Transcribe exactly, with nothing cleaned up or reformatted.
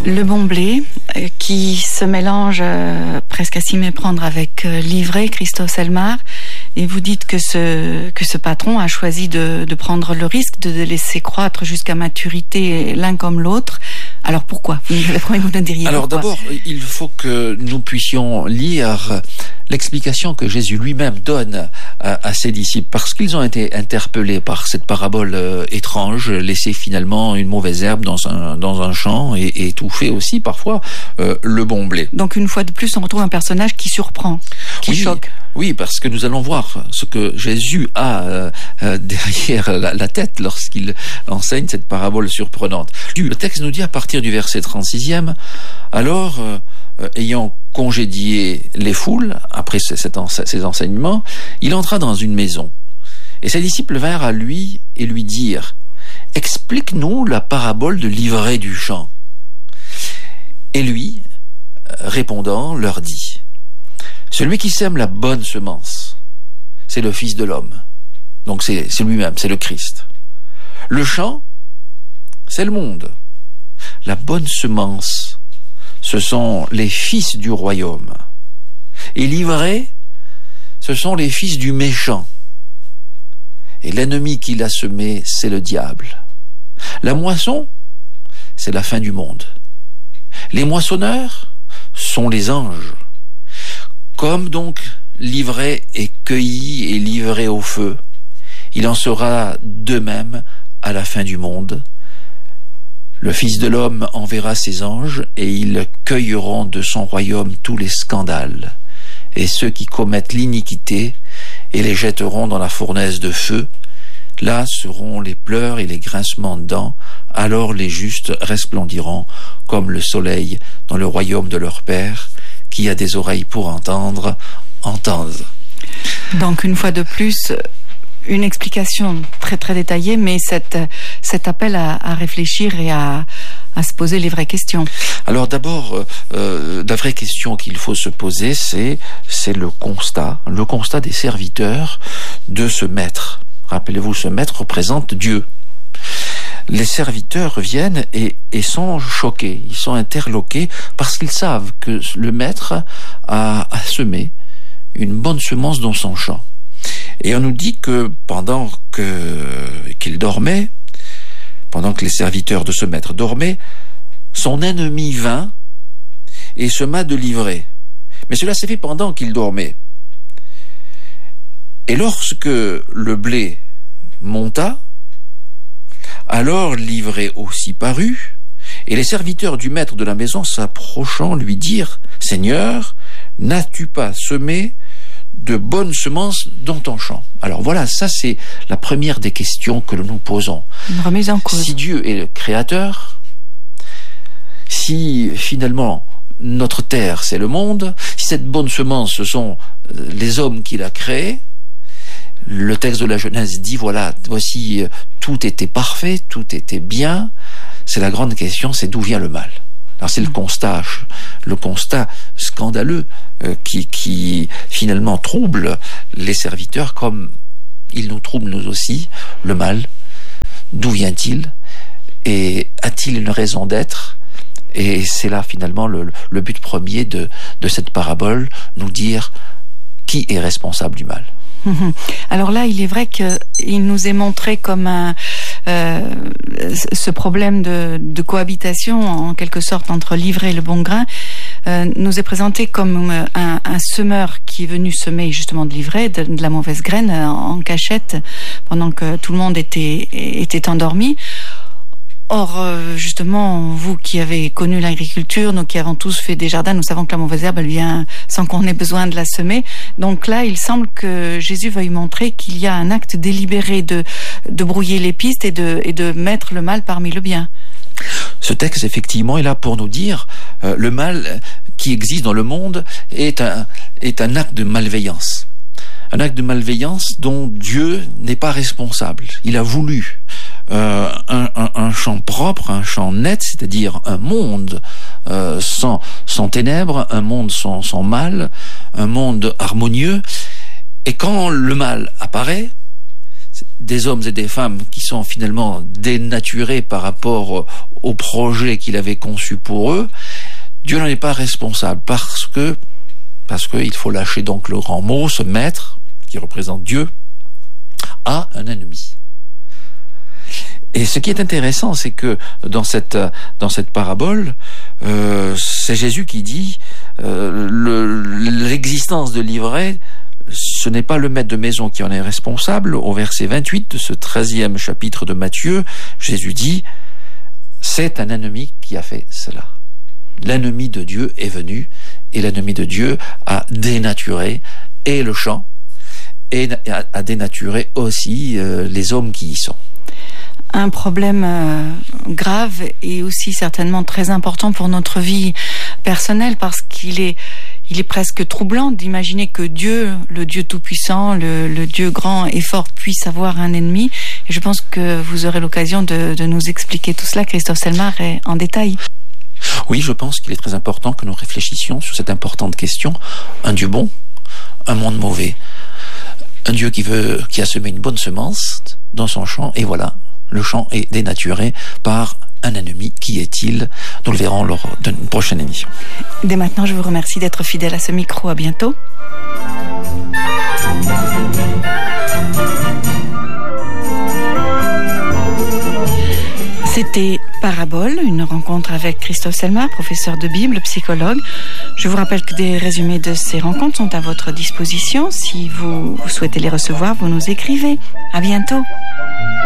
Le bon blé, euh, qui se mélange euh, presque à s'y méprendre avec euh, l'ivraie, Christos Elmar, et vous dites que ce, que ce patron a choisi de, de prendre le risque de laisser croître jusqu'à maturité l'un comme l'autre. Alors pourquoi ? Vous nous diriez Alors pourquoi. d'abord, il faut que nous puissions lire l'explication que Jésus lui-même donne à, à ses disciples, parce qu'ils ont été interpellés par cette parabole euh, étrange, laisser finalement une mauvaise herbe dans un, dans un champ et, et étouffer aussi parfois euh, le bon blé. Donc une fois de plus, on retrouve un personnage qui surprend, qui oui, choque. Oui, parce que nous allons voir ce que Jésus a euh, euh, derrière la, la tête lorsqu'il enseigne cette parabole surprenante. Le texte nous dit à partir du verset trente-sixième, alors, euh, euh, ayant congédié les foules, après ces, ces enseignements, il entra dans une maison. Et ses disciples vinrent à lui et lui dirent, « Explique-nous la parabole de l'ivraie du champ. » Et lui, répondant, leur dit, « Celui qui sème la bonne semence, c'est le Fils de l'homme. » Donc c'est, c'est lui-même, c'est le Christ. Le champ, c'est le monde. La bonne semence, ce sont les fils du royaume. Et l'ivraie, ce sont les fils du méchant. Et l'ennemi qui l'a semé, c'est le diable. La moisson, c'est la fin du monde. Les moissonneurs sont les anges. Comme donc l'ivraie est cueillie et livrée au feu, il en sera de même à la fin du monde. Le Fils de l'homme enverra ses anges et ils cueilleront de son royaume tous les scandales et ceux qui commettent l'iniquité et les jetteront dans la fournaise de feu. Là seront les pleurs et les grincements de dents. Alors les justes resplendiront comme le soleil dans le royaume de leur Père. Qui a des oreilles pour entendre, entende. Donc une fois de plus, une explication très très détaillée, mais cette, cet appel à, à réfléchir et à, à se poser les vraies questions. Alors d'abord, euh, la vraie question qu'il faut se poser, c'est, c'est le constat, le constat des serviteurs de ce maître. Rappelez-vous, ce maître représente Dieu. Les serviteurs viennent et, et sont choqués, ils sont interloqués parce qu'ils savent que le maître a, a semé une bonne semence dans son champ. Et on nous dit que pendant que, qu'il dormait, pendant que les serviteurs de ce maître dormaient, son ennemi vint et sema de l'ivraie. Mais cela s'est fait pendant qu'il dormait. Et lorsque le blé monta, alors l'ivraie aussi parut, et les serviteurs du maître de la maison s'approchant lui dirent, « Seigneur, n'as-tu pas semé de bonnes semences dans ton champ ?» Alors voilà, ça c'est la première des questions que nous nous posons. Une remise en cause. Si Dieu est le créateur, si finalement notre terre c'est le monde, si cette bonne semence ce sont les hommes qu'il a créés, le texte de la Genèse dit, voilà, voici, tout était parfait, tout était bien. C'est la grande question, c'est d'où vient le mal. Alors c'est le constat, le constat scandaleux euh, qui, qui finalement trouble les serviteurs comme il nous trouble nous aussi, le mal. D'où vient-il ? Et a-t-il une raison d'être ? Et c'est là finalement le, le but premier de, de cette parabole, nous dire qui est responsable du mal. Alors là, il est vrai qu'il nous est montré comme un, euh, ce problème de, de cohabitation, en quelque sorte, entre l'ivraie et le bon grain, euh, nous est présenté comme un, un semeur qui est venu semer justement de l'ivraie, de, de la mauvaise graine, en cachette, pendant que tout le monde était, était endormi. Or, justement, vous qui avez connu l'agriculture, nous qui avons tous fait des jardins, nous savons que la mauvaise herbe, elle vient sans qu'on ait besoin de la semer. Donc là, il semble que Jésus veuille montrer qu'il y a un acte délibéré de, de brouiller les pistes et de, et de mettre le mal parmi le bien. Ce texte, effectivement, est là pour nous dire euh, le mal qui existe dans le monde est un, est un acte de malveillance. Un acte de malveillance dont Dieu n'est pas responsable. Il a voulu euh, un, un, un champ propre, un champ net, c'est-à-dire un monde euh, sans, sans ténèbres, un monde sans, sans mal, un monde harmonieux. Et quand le mal apparaît, des hommes et des femmes qui sont finalement dénaturés par rapport au projet qu'il avait conçu pour eux, Dieu n'en est pas responsable parce que parce qu'il faut lâcher donc le grand mot, ce maître qui représente Dieu a un ennemi. Et ce qui est intéressant, c'est que dans cette dans cette parabole, euh, c'est Jésus qui dit euh, le, l'existence de l'ivraie, ce n'est pas le maître de maison qui en est responsable. Au verset vingt-huit de ce treizième chapitre de Matthieu, Jésus dit « C'est un ennemi qui a fait cela. L'ennemi de Dieu est venu et l'ennemi de Dieu a dénaturé et le champ et a dénaturé aussi euh, les hommes qui y sont. » Un problème euh, grave et aussi certainement très important pour notre vie personnelle parce qu'il est Il est presque troublant d'imaginer que Dieu, le Dieu tout-puissant, le, le Dieu grand et fort, puisse avoir un ennemi. Et je pense que vous aurez l'occasion de, de nous expliquer tout cela, Christophe Selmar, en détail. Oui, je pense qu'il est très important que nous réfléchissions sur cette importante question. Un Dieu bon, un monde mauvais. Un Dieu qui veut, qui a semé une bonne semence dans son champ, et voilà, le champ est dénaturé par un ennemi. Qui est-il? Nous le verrons lors d'une prochaine émission. Dès maintenant, je vous remercie d'être fidèle à ce micro. À bientôt. C'était Parabole, une rencontre avec Christophe Selmar, professeur de Bible, psychologue. Je vous rappelle que des résumés de ces rencontres sont à votre disposition. Si vous souhaitez les recevoir, vous nous écrivez. À bientôt.